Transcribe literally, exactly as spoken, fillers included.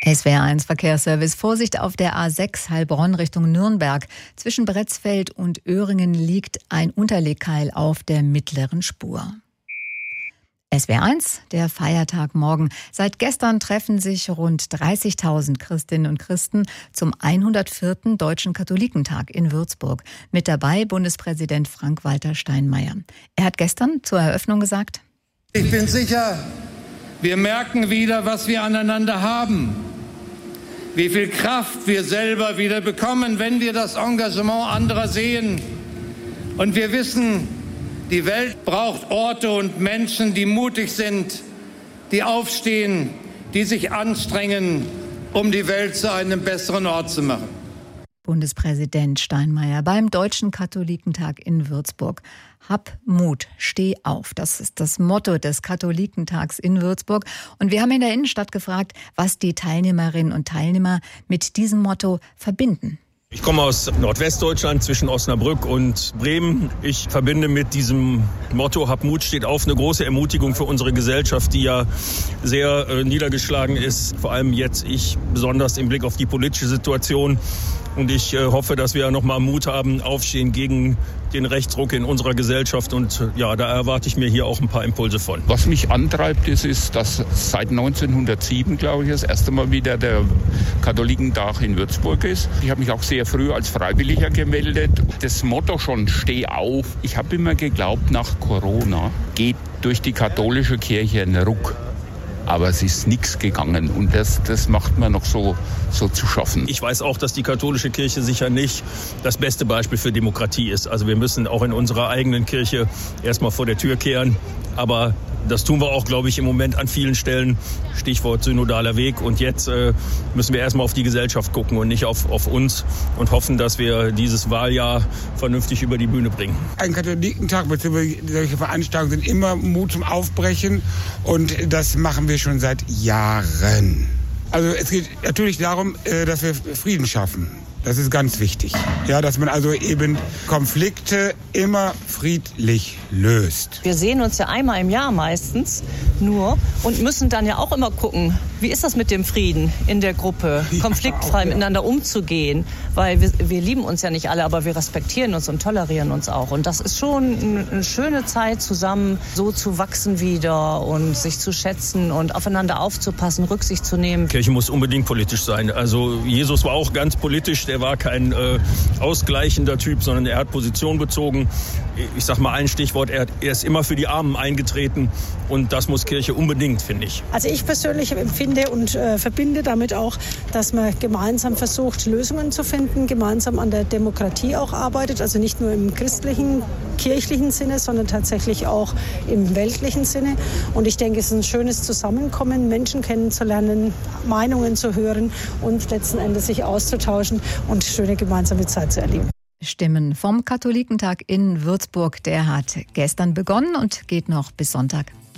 S W R eins Verkehrsservice. Vorsicht auf der A sechs Heilbronn Richtung Nürnberg. Zwischen Bretzfeld und Öhringen liegt ein Unterlegkeil auf der mittleren Spur. S W R eins, der Feiertag morgen. Seit gestern treffen sich rund dreißigtausend Christinnen und Christen zum hundertvierten Deutschen Katholikentag in Würzburg. Mit dabei Bundespräsident Frank-Walter Steinmeier. Er hat gestern zur Eröffnung gesagt: Ich bin sicher, wir merken wieder, was wir aneinander haben. Wie viel Kraft wir selber wieder bekommen, wenn wir das Engagement anderer sehen. Und wir wissen, die Welt braucht Orte und Menschen, die mutig sind, die aufstehen, die sich anstrengen, um die Welt zu einem besseren Ort zu machen. Bundespräsident Steinmeier beim Deutschen Katholikentag in Würzburg. Hab Mut, steh auf. Das ist das Motto des Katholikentags in Würzburg. Und wir haben in der Innenstadt gefragt, was die Teilnehmerinnen und Teilnehmer mit diesem Motto verbinden. Ich komme aus Nordwestdeutschland zwischen Osnabrück und Bremen. Ich verbinde mit diesem Motto Hab Mut, steht auf eine große Ermutigung für unsere Gesellschaft, die ja sehr äh, niedergeschlagen ist. Vor allem jetzt ich besonders im Blick auf die politische Situation. Und ich äh, hoffe, dass wir nochmal Mut haben, aufstehen gegen den Rechtsruck in unserer Gesellschaft. Und äh, ja, da erwarte ich mir hier auch ein paar Impulse von. Was mich antreibt, ist, ist dass seit neunzehnhundertsieben, glaube ich, das erste Mal wieder der Katholikentag in Würzburg ist. Ich habe mich auch sehr früh als Freiwilliger gemeldet. Das Motto schon, steh auf. Ich habe immer geglaubt, nach Corona geht durch die katholische Kirche ein Ruck. Aber es ist nichts gegangen und das, das macht mir noch so, so zu schaffen. Ich weiß auch, dass die katholische Kirche sicher nicht das beste Beispiel für Demokratie ist. Also wir müssen auch in unserer eigenen Kirche erstmal vor der Tür kehren. Aber das tun wir auch, glaube ich, im Moment an vielen Stellen. Stichwort synodaler Weg. Und jetzt äh, müssen wir erstmal auf die Gesellschaft gucken und nicht auf, auf uns und hoffen, dass wir dieses Wahljahr vernünftig über die Bühne bringen. Ein Katholikentag bzw. solche Veranstaltungen sind immer Mut zum Aufbrechen und das machen wir schon seit Jahren. Also es geht natürlich darum, dass wir Frieden schaffen. Das ist ganz wichtig. Ja, dass man also eben Konflikte immer friedlich löst. Wir sehen uns ja einmal im Jahr meistens nur und müssen dann ja auch immer gucken, wie ist das mit dem Frieden in der Gruppe, konfliktfrei miteinander umzugehen. Weil wir, wir lieben uns ja nicht alle, aber wir respektieren uns und tolerieren uns auch. Und das ist schon eine schöne Zeit, zusammen so zu wachsen wieder und sich zu schätzen und aufeinander aufzupassen, Rücksicht zu nehmen. Kirche muss unbedingt politisch sein. Also Jesus war auch ganz politisch. Der war kein äh, ausgleichender Typ, sondern er hat Position bezogen. Ich sag mal ein Stichwort, er, hat, er ist immer für die Armen eingetreten und das muss Kirche unbedingt, finde ich. Also ich persönlich empfinde und äh, verbinde damit auch, dass man gemeinsam versucht, Lösungen zu finden, gemeinsam an der Demokratie auch arbeitet, also nicht nur im christlichen, kirchlichen Sinne, sondern tatsächlich auch im weltlichen Sinne. Und ich denke, es ist ein schönes Zusammenkommen, Menschen kennenzulernen, Meinungen zu hören und letzten Endes sich auszutauschen und schöne gemeinsame Zeit zu erleben. Stimmen vom Katholikentag in Würzburg, der hat gestern begonnen und geht noch bis Sonntag.